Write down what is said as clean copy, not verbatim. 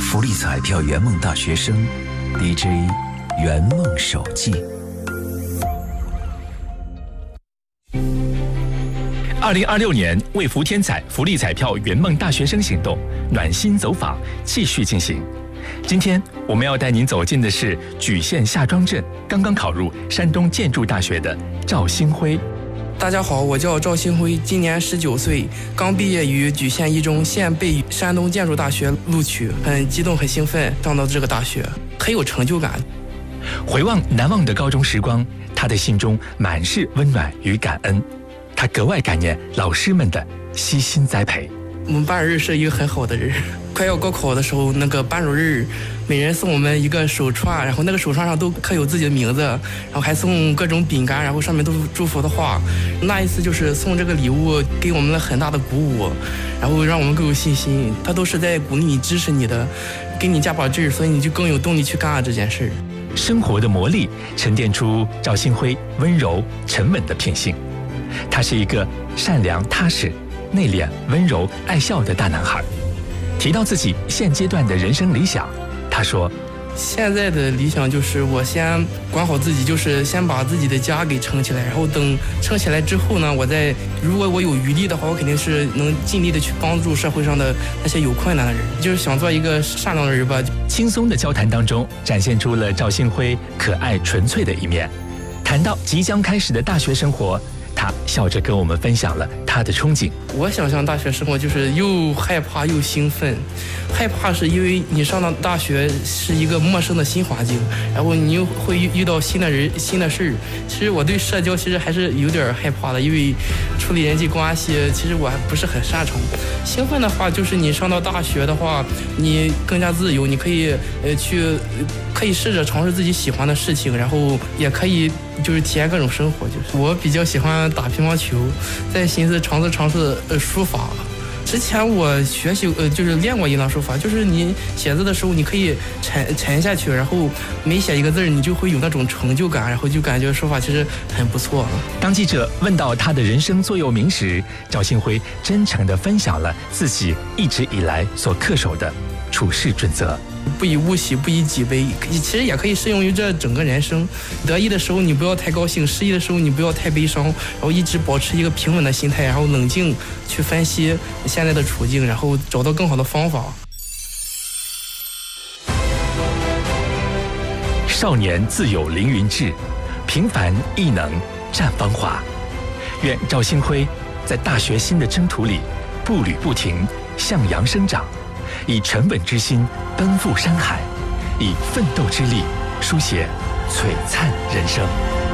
福利彩票圆梦大学生 DJ 圆梦手记。 2026年为福天彩福利彩票圆梦大学生行动暖心走访继续进行。今天我们要带您走进的是莒县下庄镇刚刚考入山东建筑大学的赵新辉。 大家好，我叫赵新辉，今年19岁，刚毕业于莒县一中，现被山东建筑大学录取，很激动，很兴奋，上到这个大学，很有成就感。 回望难忘的高中时光，他的心中满是温暖与感恩，他格外感念老师们的悉心栽培。 我们班主任是一个很好的人，快要高考的时候，那个班主任每人送我们一个手串，然后那个手串上都刻有自己的名字，然后还送各种饼干，然后上面都是祝福的话。那一次就是送这个礼物给我们了很大的鼓舞，然后让我们更有信心。他都是在鼓励你、支持你的，给你加把劲儿，所以你就更有动力去干这件事。 生活的磨砺沉淀出赵新辉温柔沉稳的品性。他是一个善良踏实、内敛、温柔、爱笑的大男孩。提到自己现阶段的人生理想，他说：“ 现在的理想就是我先管好自己，就是先把自己的家给撑起来，然后等撑起来之后呢，如果我有余力的话，我肯定是能尽力的去帮助社会上的那些有困难的人，就是想做一个善良的人吧。” 轻松的交谈当中，展现出了赵新辉可爱纯粹的一面。谈到即将开始的大学生活，他笑着跟我们分享了他的憧憬。 我想象大学生活就是又害怕又兴奋。害怕是因为你上到大学是一个陌生的新环境，然后你又会遇到新的人、新的事。其实我对社交其实还是有点害怕的，因为处理人际关系其实我还不是很擅长。兴奋的话就是你上到大学的话，你更加自由，你可以试着尝试自己喜欢的事情，然后也可以就是体验各种生活。就是我比较喜欢打乒乓球，在寻思尝试书法。之前我学习就是练过一段书法，就是你写字的时候你可以沉下去，然后每写一个字你就会有那种成就感，然后就感觉书法其实很不错。 当记者问到他的人生座右铭时，赵新辉真诚地分享了自己一直以来所恪守的处事准则。 不以物喜，不以己悲，其实也可以适用于这整个人生。得意的时候你不要太高兴，失意的时候你不要太悲伤，然后一直保持一个平稳的心态，然后冷静去分析现在的处境，然后找到更好的方法。 少年自有凌云志，平凡亦能绽芳华。愿赵新辉在大学新的征途里步履不停，向阳生长，以沉稳之心奔赴山海，以奋斗之力书写璀璨人生。